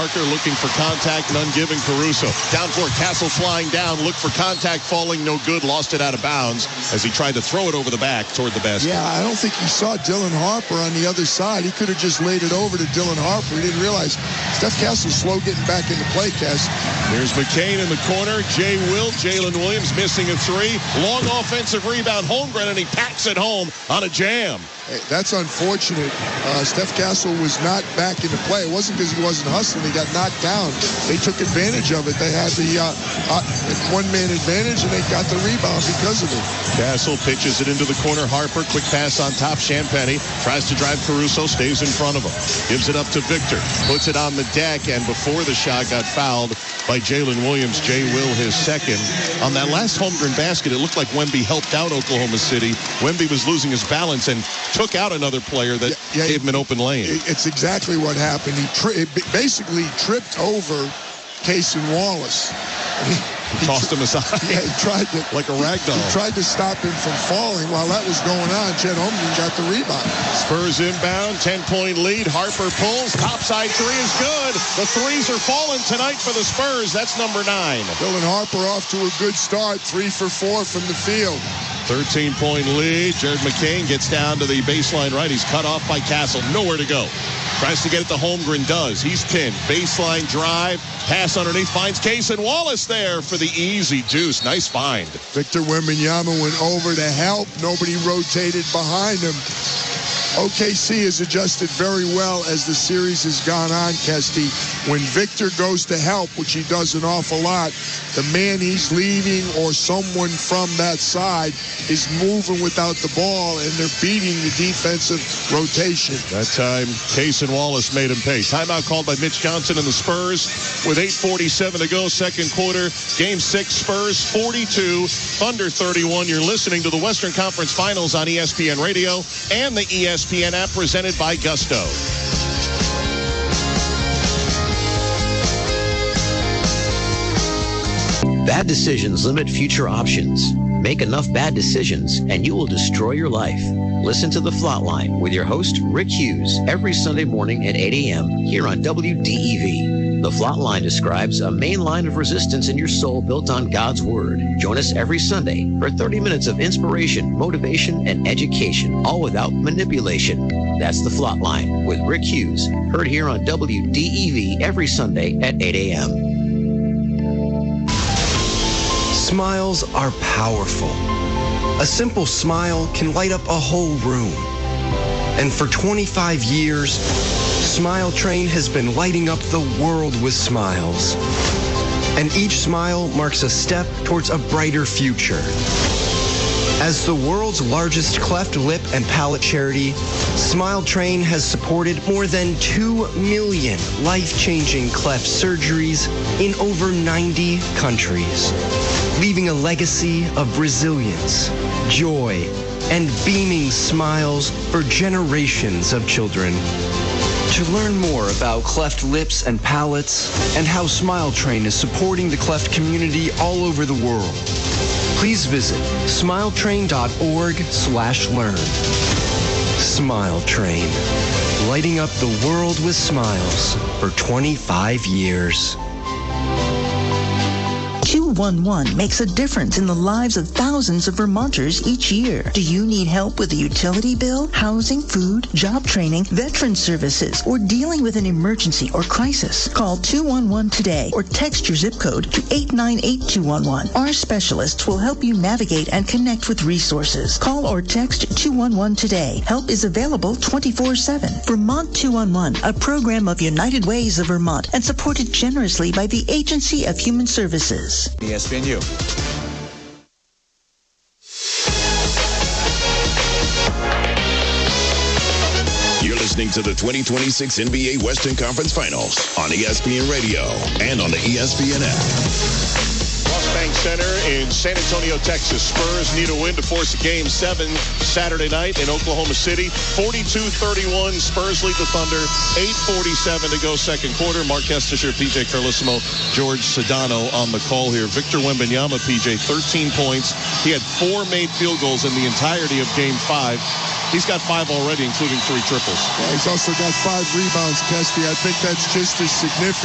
Parker looking for contact, none given. Caruso down for it. Castle flying down, looked for contact, falling, no good, lost it out of bounds as he tried to throw it over the back toward the basket. Yeah, I don't think he saw Dylan Harper on the other side. He could have just laid it over to Dylan Harper. He didn't realize Steph Castle's slow getting back into play, Cass. Here's McCain in the corner. Jay Will, Jalen Williams missing a three. Long offensive rebound, Holmgren, and he packs it home on a jam. Hey, that's unfortunate. Steph Castle was not back into play. It wasn't because he wasn't hustling. He got knocked down. They took advantage of it. They had the one-man advantage, and they got the rebound because of it. Castle pitches it into the corner. Harper, quick pass on top. Champagny tries to drive Caruso, stays in front of him. Gives it up to Victor. Puts it on the deck, and before the shot got fouled by Jalen Williams. Jay Will, his second. On that last Holmgren basket, it looked like Wemby helped out Oklahoma City. Wemby was losing his balance and took out another player that gave him an open lane. It's exactly what happened. He basically tripped over Cason Wallace. He tossed him aside. Yeah, he tried to, like a rag doll. He tried to stop him from falling. While that was going on, Chet Holmgren got the rebound. Spurs inbound, 10-point lead. Harper pulls. Topside three is good. The threes are falling tonight for the Spurs. That's number 9. Dylan Harper off to a good start. 3 for 4 from the field. 13-point lead. Jared McCain gets down to the baseline right. He's cut off by Castle. Nowhere to go. Tries to get it to Holmgren. Does. He's pinned. Baseline drive. Pass underneath. Finds Cason Wallace there for the easy deuce. Nice find. Victor Wembanyama went over to help. Nobody rotated behind him. OKC has adjusted very well as the series has gone on, Kesty. When Victor goes to help, which he does an awful lot, the man he's leaving or someone from that side is moving without the ball, and they're beating the defensive rotation. That time, Cason Wallace made him pay. Timeout called by Mitch Johnson and the Spurs with 8:47 to go, second quarter. Game 6, Spurs 42, Thunder 31. You're listening to the Western Conference Finals on ESPN Radio and the ESPN app presented by Gusto. Bad decisions limit future options. Make enough bad decisions and you will destroy your life. Listen to The Flatline with your host, Rick Hughes, every Sunday morning at 8 a.m. here on WDEV. The Flatline describes a main line of resistance in your soul built on God's Word. Join us every Sunday for 30 minutes of inspiration, motivation, and education, all without manipulation. That's The Flatline with Rick Hughes, heard here on WDEV every Sunday at 8 a.m. Smiles are powerful. A simple smile can light up a whole room. And for 25 years, Smile Train has been lighting up the world with smiles. And each smile marks a step towards a brighter future. As the world's largest cleft lip and palate charity, Smile Train has supported more than 2 million life-changing cleft surgeries in over 90 countries, leaving a legacy of resilience, joy, and beaming smiles for generations of children. To learn more about cleft lips and palates and how Smile Train is supporting the cleft community all over the world, please visit smiletrain.org/learn. Smile Train, lighting up the world with smiles for 25 years. 211 makes a difference in the lives of thousands of Vermonters each year. Do you need help with a utility bill, housing, food, job training, veteran services, or dealing with an emergency or crisis? Call 211 today or text your zip code to 898-211. Our specialists will help you navigate and connect with resources. Call or text 211 today. Help is available 24/7. Vermont 211, a program of United Ways of Vermont and supported generously by the Agency of Human Services. ESPNU. You're listening to the 2026 NBA Western Conference Finals on ESPN Radio and on the ESPN app. Bank Center in San Antonio, Texas. Spurs need a win to force a Game 7 Saturday night in Oklahoma City. 42-31, Spurs lead the Thunder. 8:47 to go, second quarter. Mark Estisher, PJ Carlissimo, George Sedano on the call here. Victor Wembanyama, PJ, 13 points. He had 4 made field goals in the entirety of Game 5. He's got 5 already, including 3 triples. Yeah, he's also got 5 rebounds, Kesty. I think that's just as significant.